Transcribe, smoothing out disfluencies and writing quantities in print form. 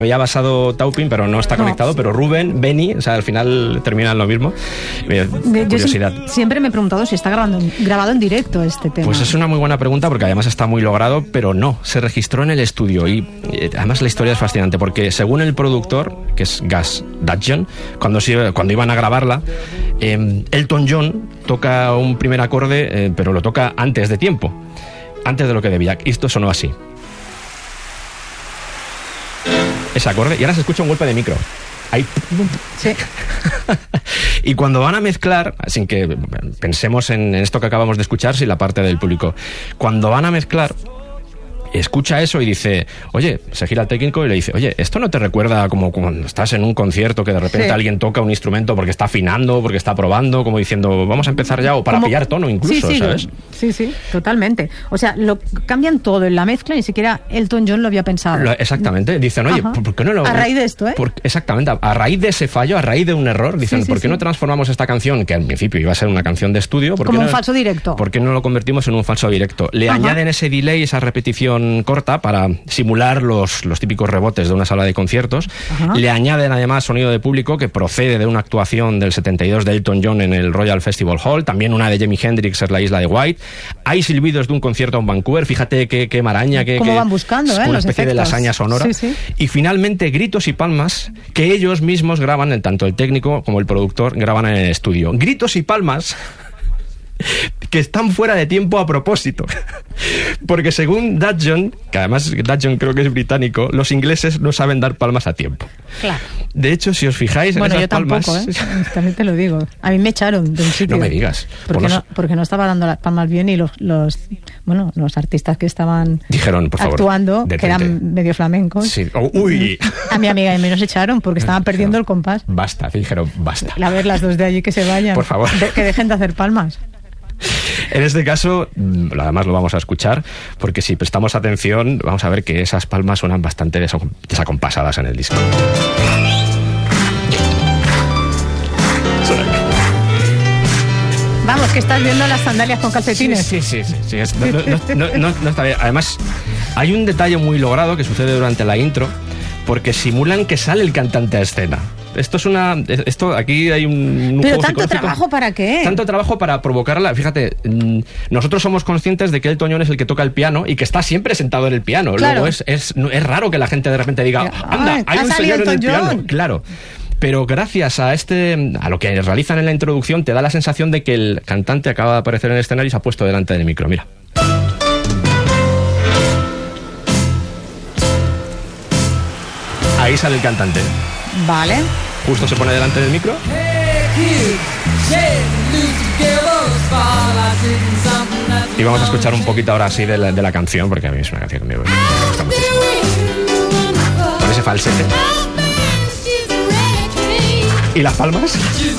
había basado Taupin, pero no está conectado, pero Rubén, Benny, o sea, al final terminan lo mismo. Curiosidad. Yo siempre me he preguntado si está grabado en directo este tema. Pues es una muy buena pregunta, porque además está muy logrado, pero no, se registró en el estudio. Y además la historia es fascinante, porque según el productor, que es Gus Dudgeon, cuando iban a grabarla, Elton John toca un primer acorde, pero lo toca antes de tiempo, antes de lo que debía. Y esto sonó así. Ese acorde, y ahora se escucha un golpe de micro. Ahí. Sí. Y cuando van a mezclar, sin que pensemos en esto que acabamos de escuchar, sin la parte del público, cuando van a mezclar, escucha eso y dice, oye, se gira al técnico y le dice, oye, ¿esto no te recuerda como cuando estás en un concierto que de repente alguien toca un instrumento porque está afinando, porque está probando, como diciendo, vamos a empezar ya, o para pillar tono incluso, ¿sabes? Sí, totalmente. O sea, lo cambian todo en la mezcla, ni siquiera Elton John lo había pensado. Exactamente. Dicen, oye, ¿por qué no lo...? A raíz de esto, exactamente. A raíz de ese fallo, a raíz de un error, dicen, ¿por qué no transformamos esta canción, que al principio iba a ser una canción de estudio? Como un falso directo. ¿Por qué no lo convertimos en un falso directo? Le añaden ese delay, esa repetición corta para simular los típicos rebotes de una sala de conciertos. Le añaden además sonido de público que procede de una actuación del 72 de Elton John en el Royal Festival Hall, también una de Jimi Hendrix en la isla de White. Hay silbidos de un concierto en Vancouver, fíjate qué maraña, cómo van buscando, una especie de lasaña sonora. Y finalmente gritos y palmas que ellos mismos graban, tanto el técnico como el productor graban en el estudio. Gritos y palmas que están fuera de tiempo a propósito, porque según Dudgeon, que además Dudgeon creo que es británico, los ingleses no saben dar palmas a tiempo. Claro. De hecho, si os fijáis en esas palmas... Bueno, yo tampoco, también te lo digo. A mí me echaron de un sitio. No me digas. Porque no estaba dando las palmas bien y los artistas que estaban dijeron, por favor, actuando, detente, que eran medio flamencos. Sí. Uy. A mi amiga y me los echaron porque estaban perdiendo el compás. Basta, dijeron, basta. A ver, las dos de allí que se vayan. Por favor. Que dejen de hacer palmas. En este caso, además lo vamos a escuchar, porque si prestamos atención, vamos a ver que esas palmas suenan bastante desacompasadas en el disco. Vamos, que estás viendo las sandalias con calcetines. Sí. No está bien. Además, hay un detalle muy logrado que sucede durante la intro, porque simulan que sale el cantante a escena. Aquí hay un pero tanto trabajo ¿para qué? Tanto trabajo para provocarla. Fíjate, nosotros somos conscientes de que Elton John es el que toca el piano y que está siempre sentado en el piano. Claro. Luego es raro que la gente de repente diga, anda, hay un señor en el piano. Claro. Pero gracias a lo que realizan en la introducción, te da la sensación de que el cantante acaba de aparecer en el escenario y se ha puesto delante del micro. Mira. Ahí sale el cantante. Vale. Justo se pone delante del micro. Y vamos a escuchar un poquito ahora sí de la canción, porque a mí es una canción que me gusta muchísimo. Con ese falsete. ¿Y las palmas?